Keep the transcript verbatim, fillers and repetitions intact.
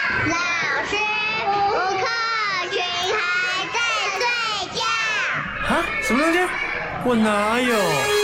老师，补课群还在睡觉。 啊，什么东西？我哪有？